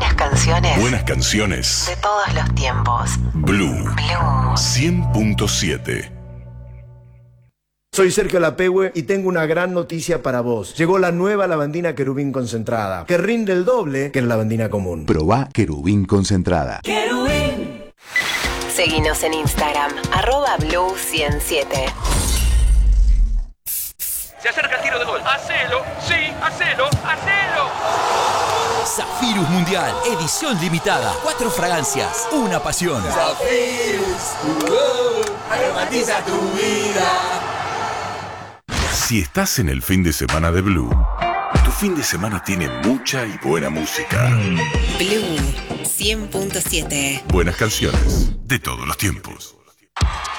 Buenas canciones. Buenas canciones. De todos los tiempos. Blue. 100.7. Soy Sergio Lapehue y tengo una gran noticia para vos. Llegó la nueva lavandina Querubín concentrada, que rinde el doble que la lavandina común. Probá Querubín concentrada. ¡Querubín! Seguinos en Instagram, @blue107. Se acerca el tiro de gol. ¡Hacelo! ¡Sí! ¡Hacelo! ¡Hacelo! Zafirus Mundial, edición limitada. 4 fragancias, una pasión. Zafirus, aromatiza tu vida. Si estás en el fin de semana de Blue, tu fin de semana tiene mucha y buena música. Blue 100.7. Buenas canciones de todos los tiempos.